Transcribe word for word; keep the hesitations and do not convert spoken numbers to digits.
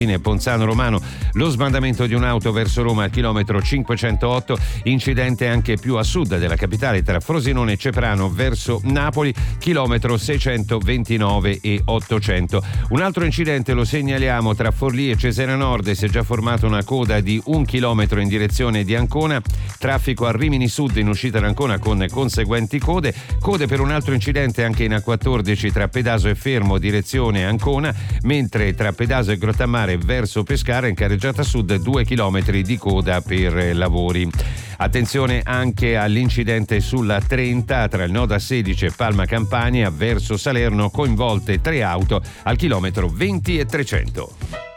Ponzano Romano, lo sbandamento di un'auto verso Roma al chilometro cinquecentootto, incidente anche più a sud della capitale tra Frosinone e Ceprano verso Napoli, chilometro seicentoventinove e ottocento. Un altro incidente lo segnaliamo tra Forlì e Cesena Nord, si è già formata una coda di un chilometro in direzione di Ancona, traffico a Rimini Sud in uscita da Ancona con conseguenti code, code per un altro incidente anche in A quattordici tra Pedaso e Fermo direzione Ancona, mentre tra Pedaso e Grottammare verso Pescara in carreggiata sud due chilometri di coda per lavori. Attenzione anche all'incidente sulla trenta tra il nodo A sedici e Palma Campania verso Salerno, coinvolte tre auto al chilometro venti e trecento.